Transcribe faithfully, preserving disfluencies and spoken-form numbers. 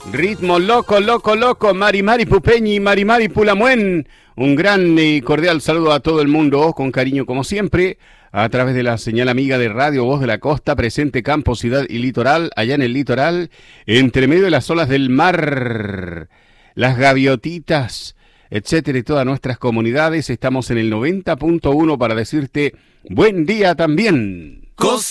Ritmo loco, loco, loco, Mari Mari Pupeñi, Mari Mari Pulamuen. Un gran y cordial saludo a todo el mundo, con cariño como siempre, a través de la señal amiga de Radio Voz de la Costa, presente campo, ciudad y litoral, allá en el litoral, entre medio de las olas del mar, las gaviotitas, etcétera, y todas nuestras comunidades. Estamos en el noventa punto uno para decirte buen día también.